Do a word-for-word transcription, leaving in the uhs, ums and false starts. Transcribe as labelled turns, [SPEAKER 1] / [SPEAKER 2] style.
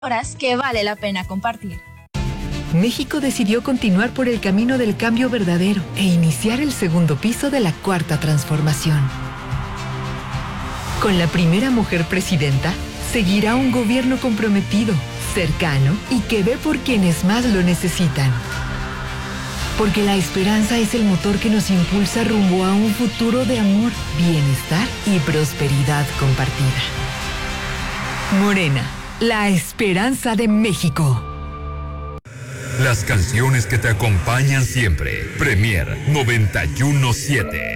[SPEAKER 1] horas que vale la pena compartir.
[SPEAKER 2] México decidió continuar por el camino del cambio verdadero e iniciar el segundo piso de la Cuarta Transformación. Con la primera mujer presidenta, seguirá un gobierno comprometido, cercano y que ve por quienes más lo necesitan. Porque la esperanza es el motor que nos impulsa rumbo a un futuro de amor, bienestar y prosperidad compartida. Morena, la esperanza de México.
[SPEAKER 3] Las canciones que te acompañan siempre. Premier noventa y uno punto siete.